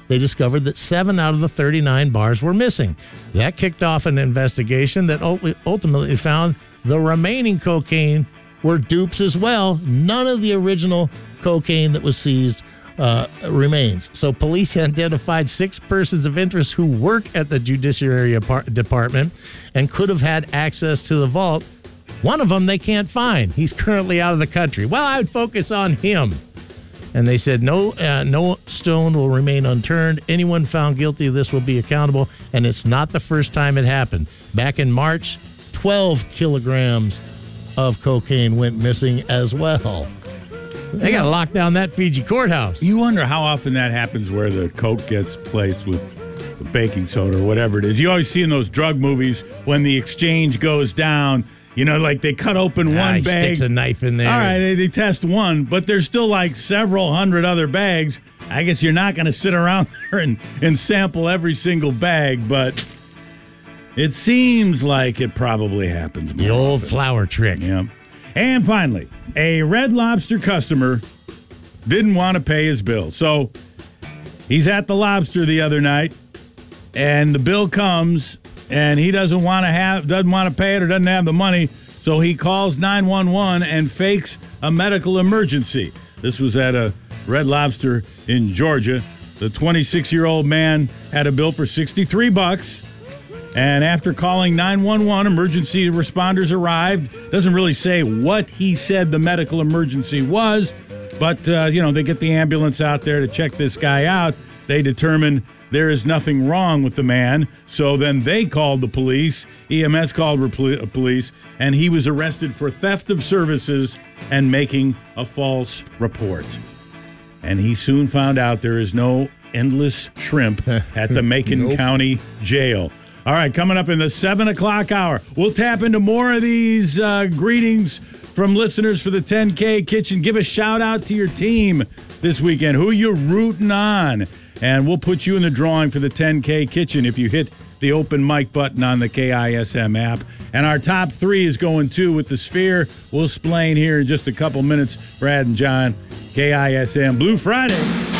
they discovered that 7 out of the 39 bars were missing. That kicked off an investigation that ultimately found the remaining cocaine were dupes as well. None of the original cocaine that was seized remains. So police identified 6 persons of interest who work at the Judiciary Department and could have had access to the vault. One of them they can't find. He's currently out of the country. Well, I would focus on him. And they said no stone will remain unturned. Anyone found guilty of this will be accountable. And it's not the first time it happened. Back in March, 12 kilograms of cocaine went missing as well. They got to lock down that Fiji courthouse. You wonder how often that happens where the coke gets placed with baking soda or whatever it is. You always see in those drug movies when the exchange goes down, you know, like they cut open one bag. Sticks a knife in there. All right, they test one, but there's still like several hundred other bags. I guess you're not going to sit around there and sample every single bag, but it seems like it probably happens more The old often. flour trick. Yeah. And finally, a Red Lobster customer didn't want to pay his bill. So he's at the Lobster the other night, and the bill comes, and he doesn't want to pay it or doesn't have the money. So he calls 911 and fakes a medical emergency. This was at a Red Lobster in Georgia. The 26-year-old man had a bill for $63. And after calling 911, emergency responders arrived. Doesn't really say what he said the medical emergency was, but, they get the ambulance out there to check this guy out. They determine there is nothing wrong with the man. So then they called the police. EMS called police, and he was arrested for theft of services and making a false report. And he soon found out there is no endless shrimp at the Macon County Jail. All right, coming up in the 7 o'clock hour, we'll tap into more of these greetings from listeners for the 10K Kitchen. Give a shout out to your team this weekend. Who you rooting on? And we'll put you in the drawing for the 10K Kitchen if you hit the open mic button on the KISM app. And our top 3 is going too with the Sphere. We'll explain here in just a couple minutes. Brad and John, KISM Blue Friday.